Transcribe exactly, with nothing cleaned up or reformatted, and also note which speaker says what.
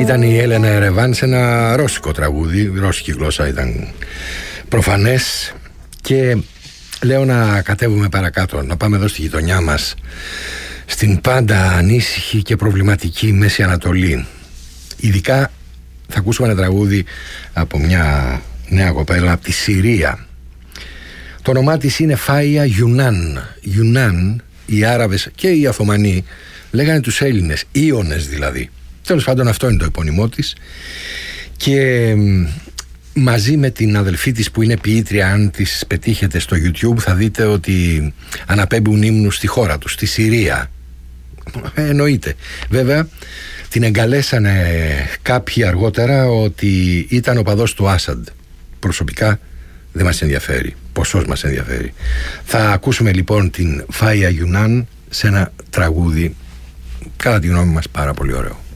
Speaker 1: Ήταν η Έλενα Ερεβάν σε ένα ρώσικο τραγούδι. Ρώσικη γλώσσα ήταν προφανές. Και λέω να κατέβουμε παρακάτω, να πάμε εδώ στη γειτονιά μας, στην πάντα ανήσυχη και προβληματική Μέση Ανατολή. Ειδικά θα ακούσουμε ένα τραγούδι από μια νέα κοπέλα από τη Συρία. Το όνομά της είναι Φάια Γιουνάν. Γιουνάν, οι Άραβες και οι Οθωμανοί λέγανε τους Έλληνες, Ίωνες δηλαδή. Τέλος πάντων, αυτό είναι το επώνυμό της. Και μαζί με την αδελφή της που είναι ποιήτρια, αν τις πετύχετε στο YouTube θα δείτε ότι αναπέμπουν ύμνους στη χώρα τους, στη Συρία. ε, Εννοείται. Βέβαια την εγκαλέσανε κάποιοι αργότερα ότι ήταν οπαδός του Άσαντ. Προσωπικά δεν μας ενδιαφέρει. Ποσός μας ενδιαφέρει. Θα ακούσουμε λοιπόν την Φάια Γιουνάν σε ένα τραγούδι, κατά τη γνώμη μας, πάρα πολύ ωραίο.